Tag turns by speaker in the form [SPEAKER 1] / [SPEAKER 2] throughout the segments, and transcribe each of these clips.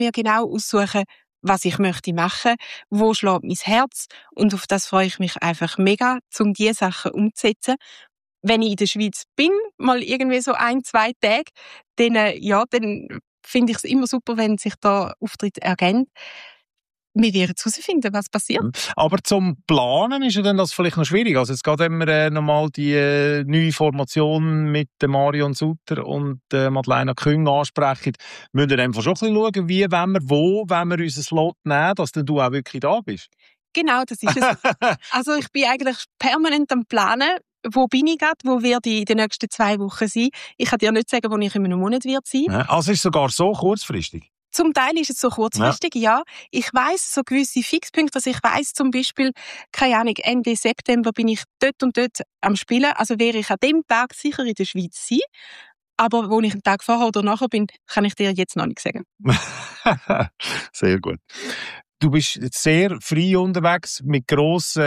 [SPEAKER 1] mir genau aussuchen, was ich möchte machen, wo schlägt mein Herz, und auf das freue ich mich einfach mega, um diese Sachen umzusetzen. Wenn ich in der Schweiz bin, mal irgendwie so 1-2 Tage, dann finde ich es immer super, wenn sich da Auftritte ergeben. Wir werden herausfinden, was passiert.
[SPEAKER 2] Aber zum Planen ist ja dann das vielleicht noch schwierig. Also jetzt gerade, wenn wir nochmal die neue Formation mit Marion Sutter und Madeleine Küng ansprechen, müssen wir einfach schon ein bisschen schauen, wie wollen wir unseren Slot nehmen, dass du auch wirklich da bist.
[SPEAKER 1] Genau, das ist es. Also ich bin eigentlich permanent am Planen. Wo bin ich gerade? Wo werde ich in den nächsten 2 Wochen sein? Ich kann dir nicht sagen, wo ich in einem Monat sein werde.
[SPEAKER 2] Also ist es sogar so kurzfristig?
[SPEAKER 1] Zum Teil ist es so kurzfristig, ja. Ich weiss so gewisse Fixpunkte, also ich weiss zum Beispiel, keine Ahnung, Ende September bin ich dort und dort am Spielen, also wäre ich an dem Tag sicher in der Schweiz sein. Aber wo ich einen Tag vorher oder nachher bin, kann ich dir jetzt noch nicht sagen.
[SPEAKER 2] Sehr gut. Du bist sehr frei unterwegs, mit grossen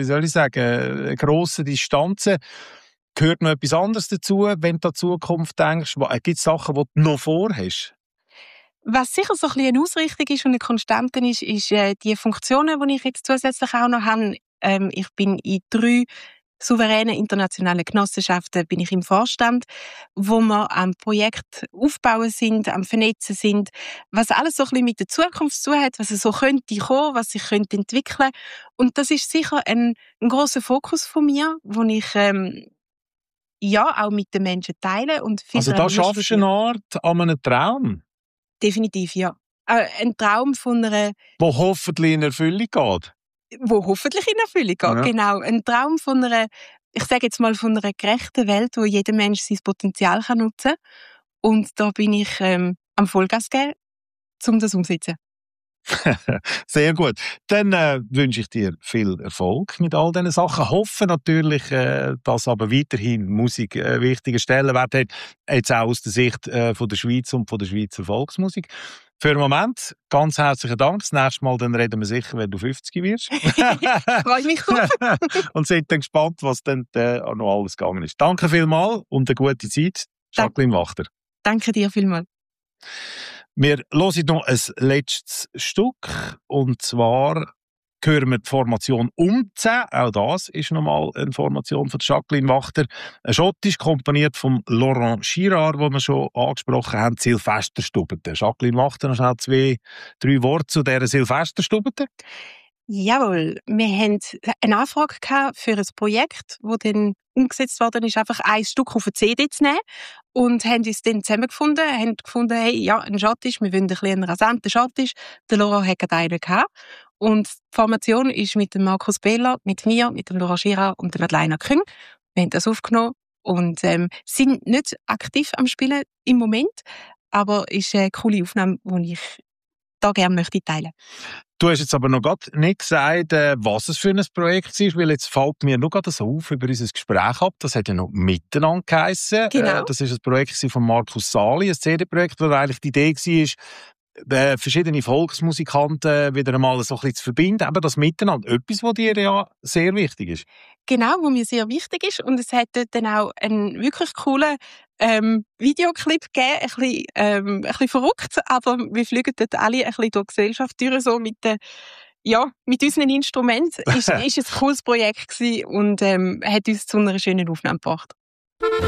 [SPEAKER 2] Distanzen. Gehört noch etwas anderes dazu, wenn du an die Zukunft denkst? Gibt es Sachen, die du noch vorhast?
[SPEAKER 1] Was sicher so ein bisschen eine Ausrichtung ist und eine Konstante ist die Funktionen, die ich jetzt zusätzlich auch noch habe. Ich bin in 3 souveränen internationalen Genossenschaften bin ich im Vorstand, wo wir am Projekt aufbauen sind, am Vernetzen sind, was alles so ein bisschen mit der Zukunft zu tun hat, was es so könnte kommen, was sich könnte entwickeln. Und das ist sicher ein grosser Fokus von mir, wo ich auch mit den Menschen teile. Und
[SPEAKER 2] also da schaffst du eine Art an einem Traum?
[SPEAKER 1] Definitiv, ja. Ein Traum von einer...
[SPEAKER 2] Wo hoffentlich in Erfüllung geht.
[SPEAKER 1] Wo hoffentlich in Erfüllung geht,
[SPEAKER 2] ja.
[SPEAKER 1] Genau. Ein Traum von einer, ich sage jetzt mal, von einer gerechten Welt, wo jeder Mensch sein Potenzial nutzen kann. Und da bin ich am Vollgas geben, um das umzusetzen.
[SPEAKER 2] Sehr gut. Dann wünsche ich dir viel Erfolg mit all diesen Sachen. Hoffe natürlich, dass aber weiterhin Musik wichtige Stellenwert hat, jetzt auch aus der Sicht von der Schweiz und von der Schweizer Volksmusik. Für den Moment ganz herzlichen Dank. Das nächste Mal dann reden wir sicher, wenn du 50 wirst.
[SPEAKER 1] Freue mich drauf.
[SPEAKER 2] Und sind dann gespannt, was dann noch alles gegangen ist. Danke vielmals und eine gute Zeit. Jacqueline Wachter.
[SPEAKER 1] Danke dir vielmals.
[SPEAKER 2] Wir hören noch ein letztes Stück, und zwar hören wir die Formation Umze. Auch das ist nochmal eine Formation von Jacqueline Wachter. Ein schottisch, komponiert von Laurent Girard, den wir schon angesprochen haben, Silvesterstubete. Jacqueline Wachter, noch schnell 2-3 Worte zu dieser Silvesterstubete.
[SPEAKER 1] Jawohl, wir haben eine Anfrage gehabt für ein Projekt, das dann umgesetzt worden ist, einfach ein Stück auf eine CD zu nehmen, und haben uns dann zusammengefunden, haben gefunden, hey, ja, ein Schottisch, wir wollen ein bisschen einen rasanten Schottisch. Der Laurent hat gerade einen gehabt. Und die Formation ist mit dem Markus Behler, mit mir, mit dem Laurent Girard und der Madeleine Küng. Wir haben das aufgenommen und sind nicht aktiv am Spielen im Moment, aber es ist eine coole Aufnahme, die ich da gerne möchte teilen.
[SPEAKER 2] Du hast jetzt aber noch gerade nicht gesagt, was es für ein Projekt ist, weil jetzt fällt mir nur gerade so auf über unser Gespräch ab. Das hat ja noch miteinander geheissen.
[SPEAKER 1] Genau.
[SPEAKER 2] Das ist ein Projekt von Markus Sali, ein CD-Projekt, wo eigentlich die Idee war, verschiedene Volksmusikanten wieder einmal so ein bisschen zu verbinden. Aber das Miteinander, etwas, was dir ja sehr wichtig ist.
[SPEAKER 1] Genau, was mir sehr wichtig ist. Und es hat dort dann auch einen wirklich coolen Videoclip gegeben, ein bisschen verrückt, aber wir fliegen dort alle ein bisschen durch die Gesellschaft durch, so mit unseren Instrumenten. Ist ein cooles Projekt gewesen und hat uns zu einer schönen Aufnahme gebracht.